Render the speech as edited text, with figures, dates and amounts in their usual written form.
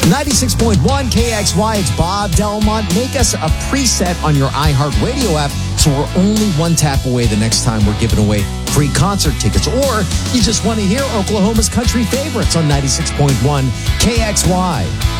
96.1 KXY, it's Bob Delmont. Make us a preset on your iHeartRadio app so we're only one tap away the next time we're giving away free concert tickets. Or you just want to hear Oklahoma's country favorites on 96.1 KXY.